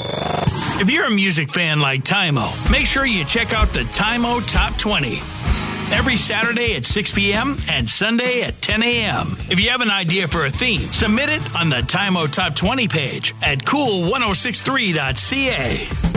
If you're a music fan like Tymo, make sure you check out the Tymo Top 20. Every Saturday at 6 p.m. and Sunday at 10 a.m. If you have an idea for a theme, submit it on the Tymo Top 20 page at cool1063.ca.